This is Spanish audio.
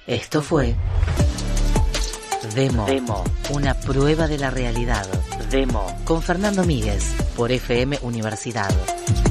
Esto fue Demo, una prueba de la realidad. Demo, con Fernando Míguez, por FM Universidad.